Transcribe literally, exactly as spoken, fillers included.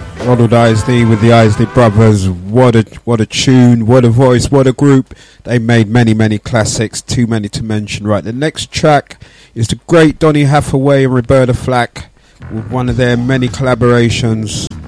Ronald Isley with the Isley Brothers. What a what a tune, what a voice, what a group. They made many, many classics, too many to mention. Right, the next track is the great Donny Hathaway and Roberta Flack with one of their many collaborations.